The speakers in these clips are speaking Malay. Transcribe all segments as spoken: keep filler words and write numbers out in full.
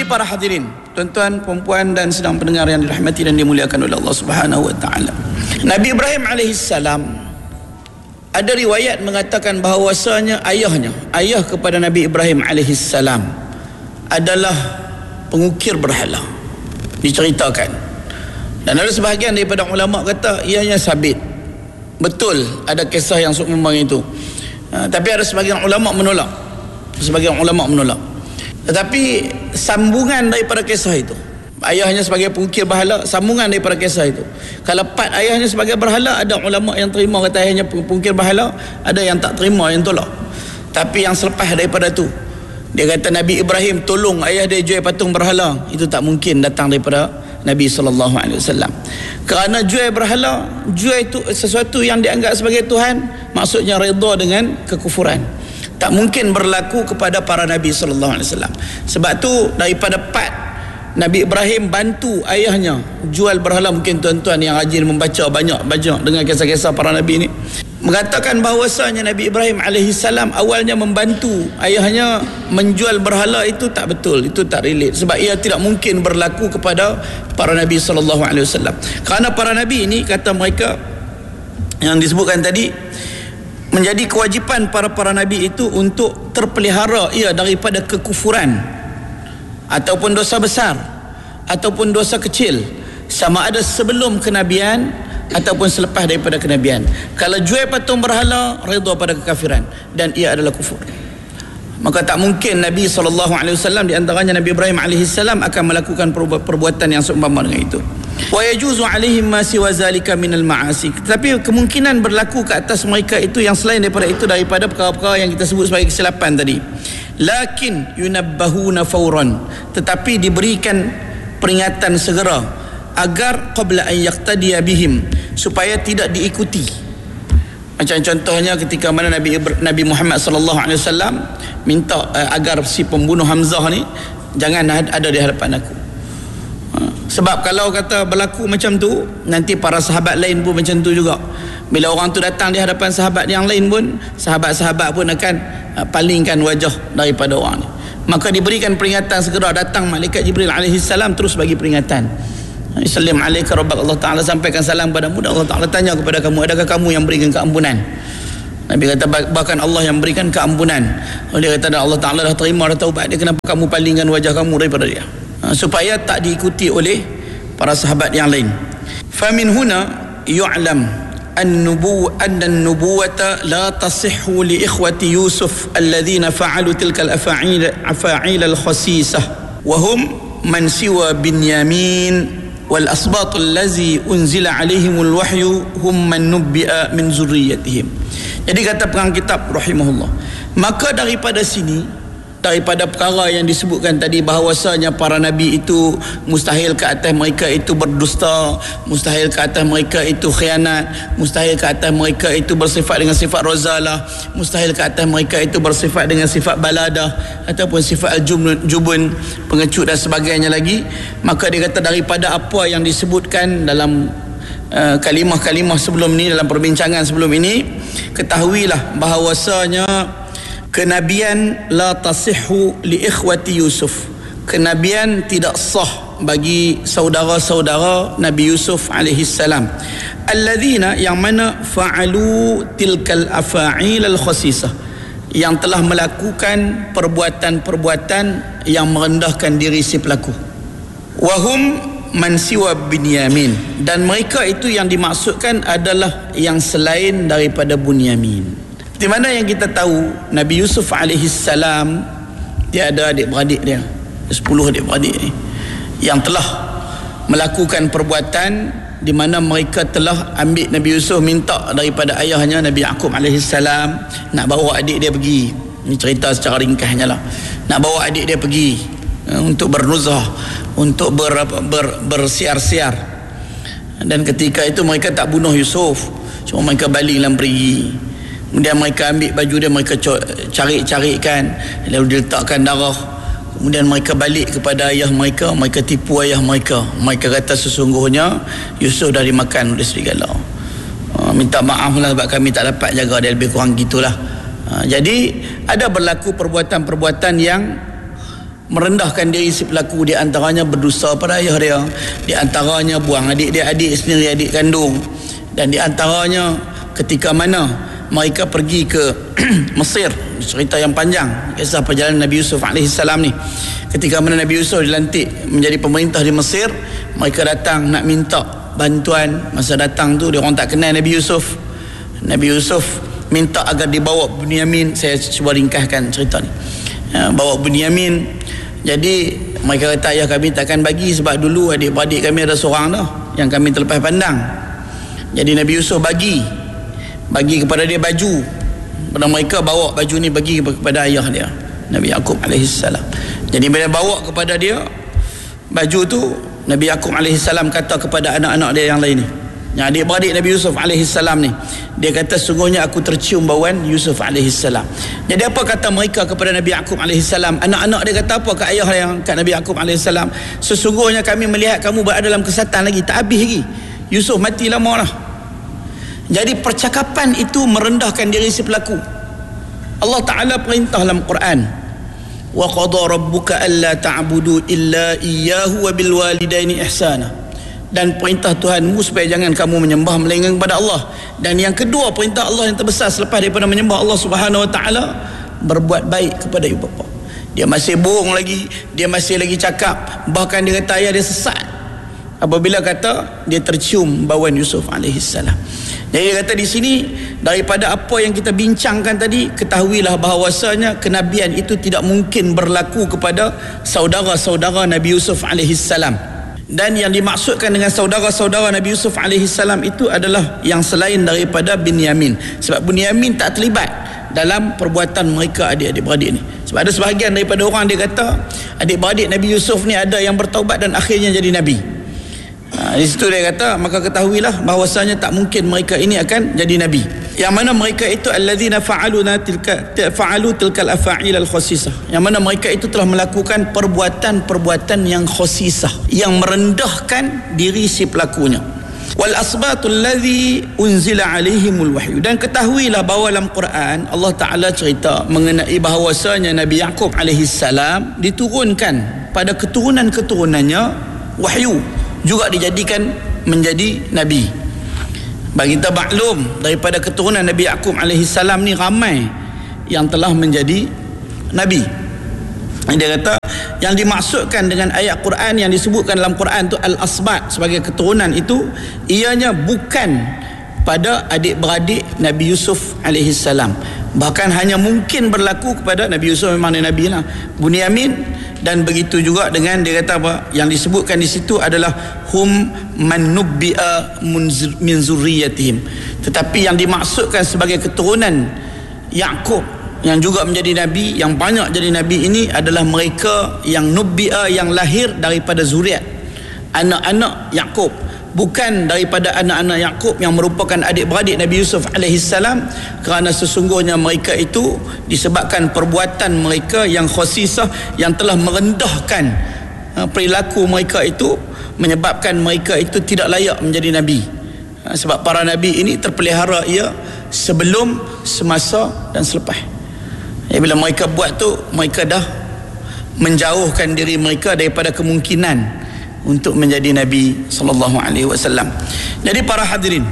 para hadirin, tuan-tuan, puan-puan dan sedang pendengar yang dirahmati dan dimuliakan oleh Allah Subhanahu wa taala. Nabi Ibrahim alaihissalam, ada riwayat mengatakan bahawasanya ayahnya, ayah kepada Nabi Ibrahim alaihissalam adalah pengukir berhala. Diceritakan. Dan ada sebahagian daripada ulama kata ianya sabit. Betul ada kisah yang seumpama itu. Ha, tapi ada sebahagian ulama menolak. Sebahagian ulama menolak. Tetapi sambungan daripada kisah itu, ayahnya sebagai pengukir berhala, sambungan daripada kisah itu. Kalau part ayahnya sebagai berhala, ada ulama yang terima kata ayahnya pengukir berhala, ada yang tak terima, yang tolak. Tapi yang selepas daripada tu, dia kata Nabi Ibrahim tolong ayah dia jual patung berhala, itu tak mungkin datang daripada Nabi sallallahu alaihi wasallam. Kerana jual berhala, jual itu sesuatu yang dianggap sebagai Tuhan, maksudnya redha dengan kekufuran. Tak mungkin berlaku kepada para Nabi sallallahu alaihi wasallam. Sebab tu daripada part Nabi Ibrahim bantu ayahnya jual berhala, mungkin tuan-tuan yang rajin membaca banyak-banyak dengan kisah-kisah para Nabi ini mengatakan bahawasanya Nabi Ibrahim alaihissalam awalnya membantu ayahnya menjual berhala, itu tak betul, itu tak relate. Sebab ia tidak mungkin berlaku kepada para Nabi sallallahu alaihi wasallam. Kerana para Nabi ini, kata mereka yang disebutkan tadi, menjadi kewajipan para-para Nabi itu untuk terpelihara ia daripada kekufuran ataupun dosa besar ataupun dosa kecil, sama ada sebelum kenabian ataupun selepas daripada kenabian. Kalau jual patung berhala, redha pada kekafiran, dan ia adalah kufur. Maka tak mungkin Nabi sallallahu alaihi wasallam, di antaranya Nabi Ibrahim alaihi salam, akan melakukan perbuatan yang seumpama dengan itu. Wa yajuzu alaihim ma siwa zalika minal ma'asi. Tapi kemungkinan berlaku ke atas mereka itu yang selain daripada itu, daripada perkara-perkara yang kita sebut sebagai kesilapan tadi. Lakin yunabbahuna fawran, tetapi diberikan peringatan segera, agar qabla an yaqtadiya bihim, supaya tidak diikuti. Macam contohnya ketika mana Nabi Nabi Muhammad sallallahu alaihi wasallam minta uh, agar si pembunuh Hamzah ni jangan ada di hadapan aku. Uh, sebab kalau kata berlaku macam tu, nanti para sahabat lain pun macam tu juga. Bila orang tu datang di hadapan sahabat yang lain pun, sahabat-sahabat pun akan uh, palingkan wajah daripada orang ni. Maka diberikan peringatan segera, datang malaikat Jibril alaihi salam terus bagi peringatan. Salam alaika rabbak, Allah Ta'ala sampaikan salam padamu, dan Allah Ta'ala tanya kepada kamu, adakah kamu yang berikan keampunan? Nabi kata bahkan Allah yang berikan keampunan. Dia kata Allah Ta'ala dah terima dah taubat dia, kenapa kamu palingkan wajah kamu daripada dia? Ha, supaya tak diikuti oleh para sahabat yang lain. Famin huna yu'lam an-nubu anna an-nubuwata la tasihhu li ikhwati Yusuf alladhina fa'alu tilka al-afa'il afa'il al-khasisah wa hum man siwa Binyamin wal asbatul lazi unzila alaihimul wahyu hum man nubbi'a min zurriyatihim. Jadi kata perang kitab rahimahullah, maka daripada sini, daripada perkara yang disebutkan tadi, bahawasanya para nabi itu mustahil ke atas mereka itu berdusta, mustahil ke atas mereka itu khianat, mustahil ke atas mereka itu bersifat dengan sifat razalah, mustahil ke atas mereka itu bersifat dengan sifat baladah ataupun sifat al-jubun, pengecut dan sebagainya lagi. Maka dia kata daripada apa yang disebutkan dalam uh, kalimah-kalimah sebelum ini, dalam perbincangan sebelum ini, ketahuilah bahawasanya kenabian la tasihhu li ikhwati Yusuf, kenabian tidak sah bagi saudara-saudara Nabi Yusuf alaihi salam, alladzina, yang mana fa'alu tilkal afa'il al-khasisah, yang telah melakukan perbuatan-perbuatan yang merendahkan diri si pelaku. Wahum man siwa Binyamin, dan mereka itu yang dimaksudkan adalah yang selain daripada Bunyamin. Di mana yang kita tahu Nabi Yusuf alaihi salam, dia ada adik-beradik dia, sepuluh adik-beradik ni, yang telah melakukan perbuatan di mana mereka telah ambil Nabi Yusuf, minta daripada ayahnya Nabi Yaqub alaihi salam nak bawa adik dia pergi. Ini cerita secara ringkasnya lah. Nak bawa adik dia pergi untuk bernuzah, untuk ber, ber, bersiar-siar. Dan ketika itu mereka tak bunuh Yusuf, cuma mereka baliklah pergi. Kemudian mereka ambil baju dia, mereka cari-carikan, lalu diletakkan darah. Kemudian mereka balik kepada ayah mereka, mereka tipu ayah mereka. Mereka kata sesungguhnya Yusuf dah dimakan oleh serigala. Uh, minta maaf lah sebab kami tak dapat jaga dia, lebih kurang gitulah. Uh, jadi ada berlaku perbuatan-perbuatan yang merendahkan diri si pelaku, di antaranya berdusta pada ayah dia, di antaranya buang adik dia, adik sendiri, adik kandung, dan di antaranya ketika mana mereka pergi ke Mesir, cerita yang panjang kisah perjalanan Nabi Yusuf alaihissalam ni. Ketika mana Nabi Yusuf dilantik menjadi pemerintah di Mesir, mereka datang nak minta bantuan. Masa datang tu dia orang tak kenal Nabi Yusuf. Nabi Yusuf minta agar dibawa Bunyamin. Saya cuba ringkaskan cerita ni. Ha, bawa Bunyamin. Jadi mereka kata ayah kami takkan bagi, sebab dulu adik-beradik kami ada seorang dah yang kami terlepas pandang. Jadi Nabi Yusuf bagi bagi kepada dia baju. Pada mereka bawa baju ni bagi kepada ayah dia, Nabi Yaqub alaihissalam. Jadi bila bawa kepada dia baju tu, Nabi Yaqub alaihissalam kata kepada anak-anak dia yang lain ni, yang adik-beradik Nabi Yusuf alaihissalam ni, dia kata sungguhnya aku tercium bauan Yusuf alaihissalam. Jadi apa kata mereka kepada Nabi Yaqub alaihissalam? Anak-anak dia kata apa kat ayah yang kat Nabi Yaqub alaihissalam? Sesungguhnya kami melihat kamu berada dalam kesatan lagi, tak habis lagi. Yusuf mati lama dah. Jadi percakapan itu merendahkan diri si pelaku. Allah Ta'ala perintah dalam Quran, wa qada rabbuka alla ta'budu illa iyyahu wa bil walidaini ihsana. Dan perintah Tuhanmu supaya jangan kamu menyembah melainkan kepada Allah. Dan yang kedua, perintah Allah yang terbesar selepas daripada menyembah Allah Subhanahu wa taala, berbuat baik kepada ibu bapa. Dia masih bohong lagi, dia masih lagi cakap, bahkan dia kata ayah dia sesat apabila kata dia tercium bauan Yusuf alaihissalam. Jadi dia kata di sini, daripada apa yang kita bincangkan tadi, ketahuilah bahawasanya kenabian itu tidak mungkin berlaku kepada saudara-saudara Nabi Yusuf alaihissalam. Dan yang dimaksudkan dengan saudara-saudara Nabi Yusuf alaihissalam itu adalah yang selain daripada Binyamin. Sebab Binyamin tak terlibat dalam perbuatan mereka adik-adik beradik ni. Sebab ada sebahagian daripada orang dia kata adik-beradik Nabi Yusuf ni ada yang bertaubat dan akhirnya jadi Nabi. Ha, di situ dia kata, maka ketahuilah bahawasanya tak mungkin mereka ini akan jadi Nabi. Yang mana mereka itu alladzina fa'aluna tilka fa'alu tilkal afa'il al-khasisah. Yang mana mereka itu telah melakukan perbuatan-perbuatan yang khasisah, yang merendahkan diri si pelakunya. Wal asbatul ladzi unzila alaihimul wahyu. Dan ketahuilah bahawa dalam Quran Allah Ta'ala cerita mengenai bahawasanya Nabi Yaqub alaihissalam diturunkan pada keturunan-keturunannya wahyu, juga dijadikan menjadi Nabi. Bagi kita maklum, daripada keturunan Nabi Yaqub alaihissalam ni ramai yang telah menjadi Nabi. Dia kata yang dimaksudkan dengan ayat Quran yang disebutkan dalam Quran tu al-asbat sebagai keturunan itu, ianya bukan pada adik-beradik Nabi Yusuf alaihissalam. Bahkan hanya mungkin berlaku kepada Nabi Yusuf, memang dia Nabi lah, Bunyamin. Dan begitu juga dengan dia kata apa yang disebutkan di situ adalah hum man nubbi'a min zurriyatihim. Tetapi yang dimaksudkan sebagai keturunan Yaqub yang juga menjadi nabi, yang banyak jadi nabi ini adalah mereka yang nubbi'a, yang lahir daripada zuriat anak-anak Yaqub, bukan daripada anak-anak Yaqub yang merupakan adik-beradik Nabi Yusuf alaihissalam, kerana sesungguhnya mereka itu disebabkan perbuatan mereka yang khasisah, yang telah merendahkan perilaku mereka itu, menyebabkan mereka itu tidak layak menjadi nabi. Sebab para nabi ini terpelihara ia sebelum, semasa dan selepas. Ya, bila mereka buat tu, mereka dah menjauhkan diri mereka daripada kemungkinan untuk menjadi Nabi sallallahu alaihi wasallam. Jadi para hadirin,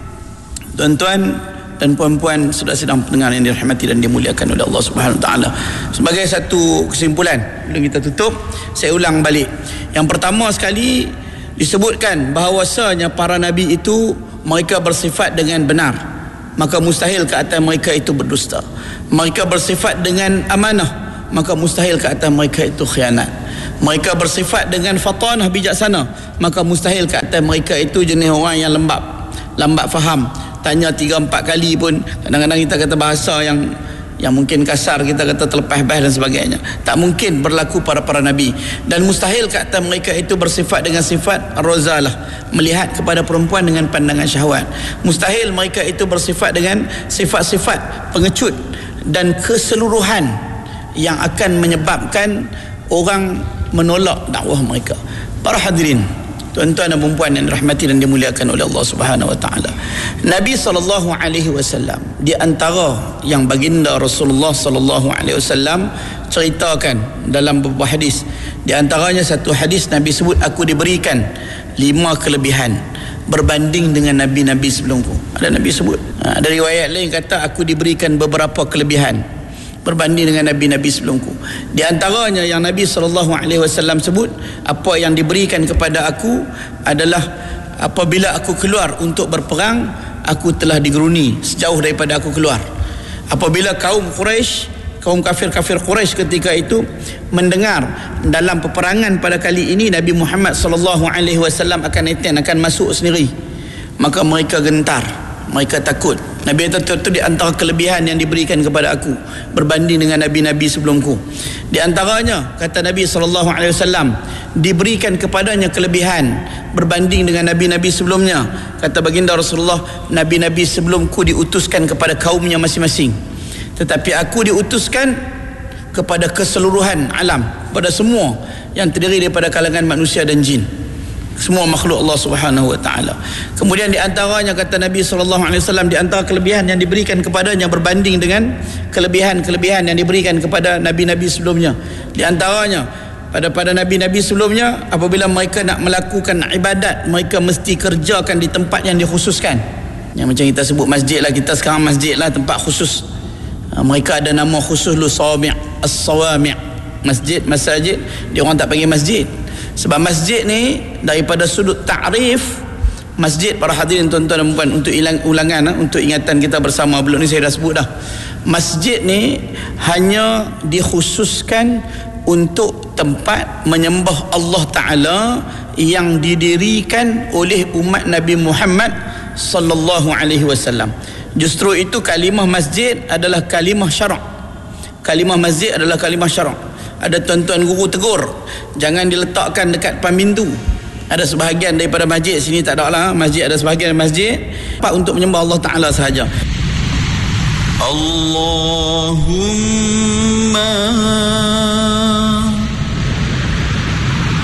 tuan-tuan dan puan-puan, saudara-saudara pendengar yang dirahmati dan dimuliakan oleh Allah Subhanahu wa taala. Sebagai satu kesimpulan sebelum kita tutup, saya ulang balik. Yang pertama sekali disebutkan bahawasanya para nabi itu mereka bersifat dengan benar, maka mustahil ke atas mereka itu berdusta. Mereka bersifat dengan amanah, maka mustahil ke atas mereka itu khianat. Mereka bersifat dengan fatanah, bijaksana, maka mustahil ke atas mereka itu jenis orang yang lembab, lambat faham. Tanya tiga empat kali pun kadang-kadang kita kata bahasa yang yang mungkin kasar, kita kata terlepas bas dan sebagainya. Tak mungkin berlaku pada para nabi. Dan mustahil ke atas mereka itu bersifat dengan sifat razalah, melihat kepada perempuan dengan pandangan syahwat. Mustahil mereka itu bersifat dengan sifat-sifat pengecut dan keseluruhan yang akan menyebabkan orang menolak dakwah mereka. Para hadirin, tuan-tuan dan puan-puan yang dirahmati dan dimuliakan oleh Allah Subhanahu wa taala, Nabi sallallahu alaihi wasallam di antara yang baginda Rasulullah sallallahu alaihi wasallam ceritakan dalam beberapa hadis. Di antaranya satu hadis Nabi sebut, aku diberikan lima kelebihan berbanding dengan Nabi-Nabi sebelumku. Ada Nabi sebut. Ha, ada riwayat lain kata aku diberikan beberapa kelebihan berbanding dengan Nabi-Nabi sebelumku. Di antaranya yang Nabi sallallahu alaihi wasallam sebut, apa yang diberikan kepada aku adalah apabila aku keluar untuk berperang, aku telah digeruni sejauh daripada aku keluar. Apabila kaum Quraisy, kaum kafir-kafir Quraisy ketika itu mendengar dalam peperangan pada kali ini Nabi Muhammad sallallahu alaihi wasallam akan attend, akan masuk sendiri, maka mereka gentar, mereka takut. Nabi kata itu di antara kelebihan yang diberikan kepada aku berbanding dengan nabi-nabi sebelumku. Di antaranya kata Nabi sallallahu alaihi wasallam, diberikan kepadanya kelebihan berbanding dengan nabi-nabi sebelumnya. Kata baginda Rasulullah, nabi-nabi sebelumku diutuskan kepada kaumnya masing-masing, tetapi aku diutuskan kepada keseluruhan alam, pada semua yang terdiri daripada kalangan manusia dan jin, semua makhluk Allah Subhanahu wa taala. Kemudian di antaranya kata Nabi sallallahu alaihi wasallam, di antara kelebihan yang diberikan kepadanya berbanding dengan kelebihan-kelebihan yang diberikan kepada nabi-nabi sebelumnya. Di antaranya pada pada nabi-nabi sebelumnya, apabila mereka nak melakukan ibadat, mereka mesti kerjakan di tempat yang dikhususkan. Yang macam kita sebut masjid lah, kita sekarang masjid lah, tempat khusus. Ha, mereka ada nama khusus lu, sawami' as-sawami', masjid, masajid. Dia orang tak panggil masjid. Sebab masjid ni daripada sudut ta'rif, masjid para hadirin tuan-tuan dan puan, untuk ilang, ulangan, untuk ingatan kita bersama, belum ni saya dah sebut dah. Masjid ni hanya dikhususkan untuk tempat menyembah Allah Ta'ala yang didirikan oleh umat Nabi Muhammad sallallahu alaihi wasallam. Justru itu kalimah masjid adalah kalimah syarak. Kalimah masjid adalah kalimah syarak. Ada tuan-tuan guru tegur, jangan diletakkan dekat depan pintu. Ada sebahagian daripada masjid sini tak ada lah, masjid ada sebahagian masjid pak untuk menyembah Allah Ta'ala sahaja. Allahumma